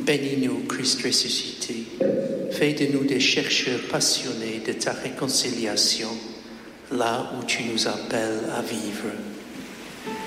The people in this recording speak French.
Bénis-nous, Christ ressuscité. Fais de nous des chercheurs passionnés de ta réconciliation, là où tu nous appelles à vivre.